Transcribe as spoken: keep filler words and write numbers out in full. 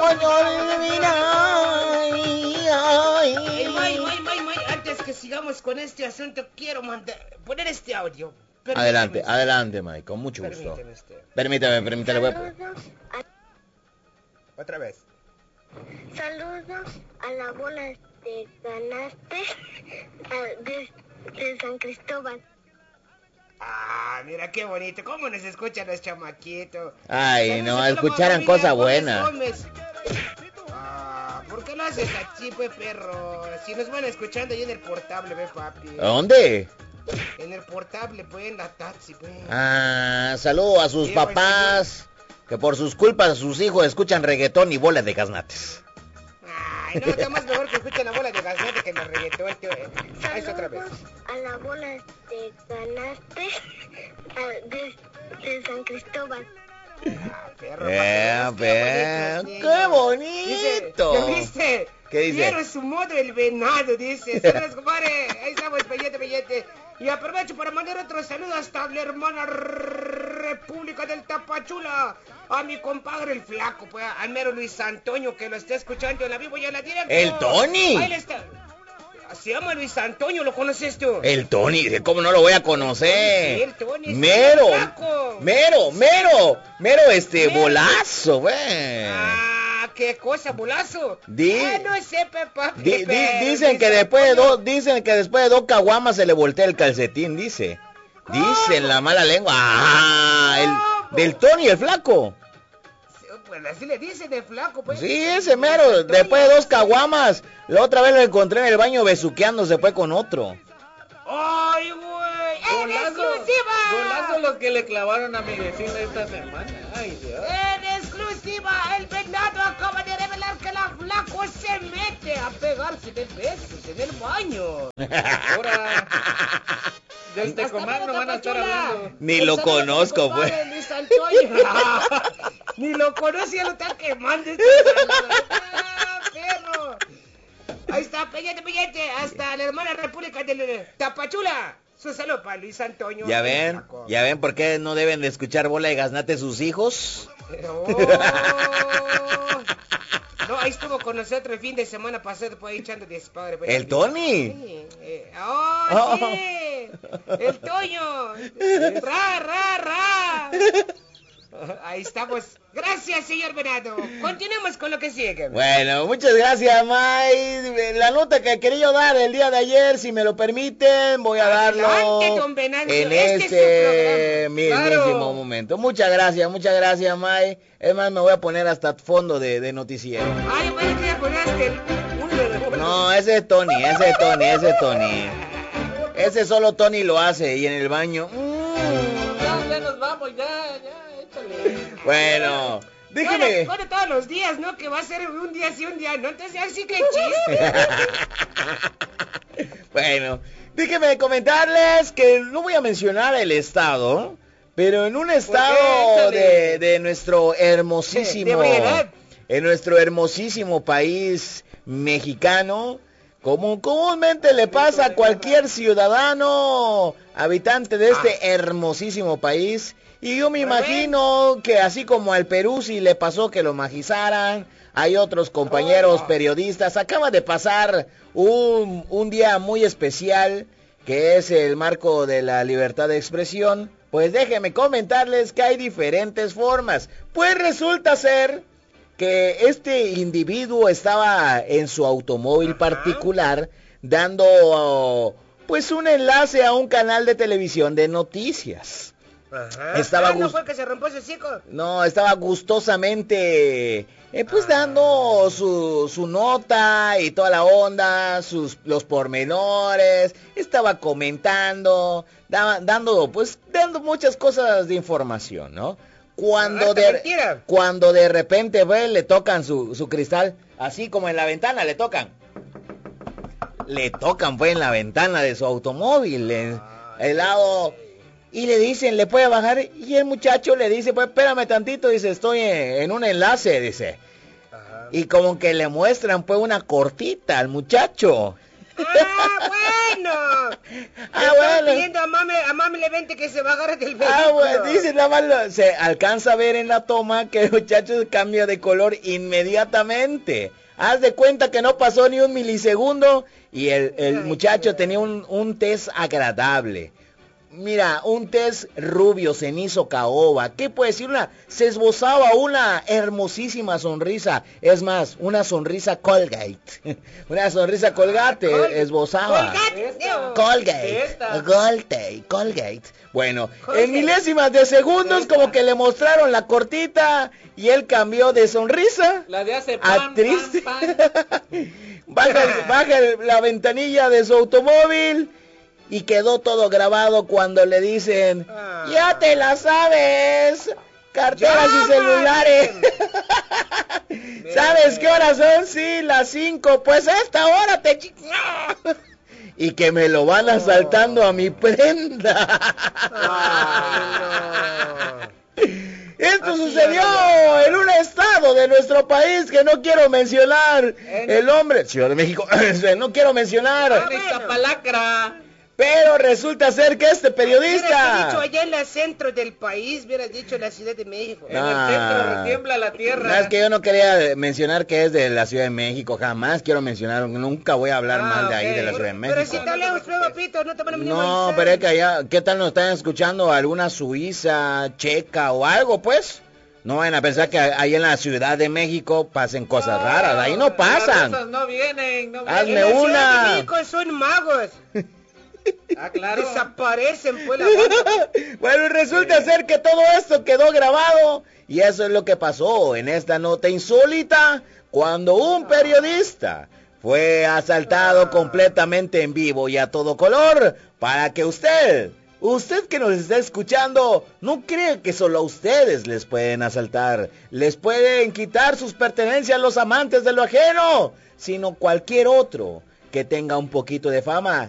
Hey, May, May, May, May, antes que sigamos con este asunto, quiero mandar, poner este audio. Permíteme Adelante, usted. adelante, May, con mucho gusto. Permíteme usted. Permítame, permítame. voy a- Saludos a, Otra vez. saludos a la bola de ganaste a- de, de San Cristóbal. Ah, mira qué bonito. ¿Cómo nos escuchan los chamaquitos? Ay, Saludos no, a toda la escucharan familia cosas Gómez buenas. Gómez. Ah, ¿por qué lo haces así, pues, perro? Si nos van escuchando ahí en el portable, ve, papi. ¿Dónde? En el portable, pues, en la taxi, pues. Ah, saludo a sus Sí, pues, papás, que por sus culpas sus hijos escuchan reggaetón y bolas de gaznates. Ay, no, está más mejor que escuchen la bola de gaznate que el reggaetón, tío. Eh, ahí está otra vez. Saludos a la bola de ganaste a- de, de San Cristóbal. Ah, perro, Eh, papi, pe- bonitos, qué niño. bonito. Dice, ¿ya viste? ¿Qué dice? Quiero su modo el venado, dice. Saludos, compadre. Ahí estamos, billete, billete. Y aprovecho para mandar otro saludo hasta la hermana República del Tapachula. A mi compadre el flaco, pues, al mero Luis Antonio, que lo está escuchando en la vivo y en la directa. ¡El Tony! Ahí le está. Se llama Luis Antonio, ¿lo conoces tú? El Tony, ¿cómo no lo voy a Sí, conocer? el Tony, sí, Mero, el flaco. mero, mero, mero este Mero. bolazo, güey. Ah, qué cosa, bolazo. Di- Ah, no sé, Pepa. Di- di- Pepe, dicen Luis que después de Antonio. dos, dicen que después de dos caguamas se le voltea el calcetín, dice. Dicen la mala lengua. Ah, el del Tony, el flaco. Pues así le dicen de flaco, pues. Sí, ese mero, después de dos caguamas, la otra vez lo encontré en el baño besuqueándose fue con otro. ¡Ay, güey! ¡En Golazo, exclusiva! golazo lo que le clavaron a mi vecina esta semana. Ay, Dios. En exclusiva, el venado acaba de revelar que la flaco se mete a pegarse de besos en el baño. Ahora, de este Hasta comando luego, van a estar Tapachula. hablando. Ni Un lo saludo a mi conozco, compadre pues. Luis Antonio. Ni lo conoce, ya lo está quemando. Este ¡Ah, perro! Ahí está, pellete, pellete. Hasta la hermana República del Tapachula. Su saludo para Luis Antonio. Ya el ven, flaco. ya ven por qué no deben de escuchar bola de gaznate sus hijos. Oh. No, ahí estuvo con nosotros el fin de semana pasado, por ahí echando despadre. pues. ¿El Tony? Sí. Eh, ¡Oh, Oh. sí! ¡El Toño! ¡Ra, ra, ra! Ahí estamos. Gracias, señor Venado. Continuemos con lo que sigue. Bueno, muchas gracias, May. La nota que quería dar el día de ayer, si me lo permiten, voy a darlo Adelante, don Venancio, en este es su este programa. mismísimo Claro. momento. Muchas gracias, muchas gracias, May. Es más, me voy a poner hasta fondo de, de noticiero. Ay, bueno, que ya ponerste el uno de No, ese es Tony, ese es Tony, ese es Tony. Ese solo Tony lo hace y en el baño. mm. Ya, ya nos vamos, ya, ya, échale. Bueno, Bueno, déjeme. bueno, todos los días, ¿no? Que va a ser un día sí, un día no. Entonces, así que chiste. Bueno, déjenme comentarles que no voy a mencionar el estado, pero en un estado qué? de, de nuestro hermosísimo, De variedad. en nuestro hermosísimo país mexicano, como comúnmente le pasa a cualquier ciudadano habitante de este hermosísimo país. Y yo me imagino que así como al Perú si le pasó que lo magizaran, hay otros compañeros Oh. periodistas. Acaba de pasar un, un día muy especial, que es el marco de la libertad de expresión. Pues déjenme comentarles que hay diferentes formas. Pues resulta ser que este individuo estaba en su automóvil Ajá. particular dando pues un enlace a un canal de televisión de noticias. Ajá. Estaba Ah, ¿no gust- fue que se rompió su hocico? No, estaba gustosamente eh, pues dando su, su nota y toda la onda, sus los pormenores, estaba comentando, daba- dando pues dando muchas cosas de información, ¿no? Cuando Harta de mentira. cuando de repente ve, le tocan su, su cristal, así como en la ventana le tocan. Le tocan pues en la ventana de su automóvil, en el lado. Y le dicen, ¿le puede bajar? Y el muchacho le dice, pues espérame tantito, dice, estoy en, en un enlace, dice. Ajá. Y como que le muestran pues una cortita al muchacho. Ah, bueno. Ah, Le bueno. pidiendo amable- amablemente que se bajara del vehículo. Ah, bueno, dice nada más, lo- se alcanza a ver en la toma que el muchacho cambia de color inmediatamente. Haz de cuenta que no pasó ni un milisegundo y el, el Ay, muchacho qué tenía un, un tez agradable. Mira, un tez rubio, cenizo, caoba. ¿Qué puede decir? Una, se esbozaba una hermosísima sonrisa. Es más, una sonrisa Colgate. Una sonrisa Colgate Col- esbozaba. Colgate, Esta. Diego. Colgate, Esta. Colgate, Colgate. Bueno, Colgate. en milésimas de segundos Esta. como que le mostraron la cortita y él cambió de sonrisa La de hace a pan, triste. pan, pan. Baja, el- baja el- la ventanilla de su automóvil y quedó todo grabado cuando le dicen, Ah. ya te la sabes, carteras y Llama. celulares. ¿Sabes qué horas son? Sí, las cinco. Pues a esta hora te... chi- Y que me lo van asaltando a mi prenda. Ay, Esto Así sucedió es. en un estado de nuestro país que no quiero mencionar. En- El hombre, Ciudad de México, no quiero mencionar. Ah, En Iztapalacra. Pero resulta ser que este no. Hubieras dicho periodista... allá en el centro del país, hubieras dicho en la Ciudad de México. En No. el centro retiembla la No, tierra. es que yo no quería mencionar que es de la Ciudad de México, jamás quiero mencionar, nunca voy a hablar Ah, mal de ahí, ok. de la Ciudad de México. Pero si está lejos, pues, papito, no te van a venir a No, avisar. pero es que allá, ¿qué tal nos están escuchando alguna suiza, checa o algo, pues? No vayan a pensar que ahí en la Ciudad de México pasen cosas raras, ahí no Las pasan. rusas no vienen, no Hazme En vienen. la Ciudad una. de México son magos. Ah, claro. Desaparecen, pues, la banda. Bueno, resulta ser que todo esto quedó grabado y eso es lo que pasó en esta nota insólita cuando un periodista fue asaltado completamente en vivo y a todo color para que usted, usted que nos está escuchando, no cree que solo a ustedes les pueden asaltar, les pueden quitar sus pertenencias los amantes de lo ajeno, sino cualquier otro que tenga un poquito de fama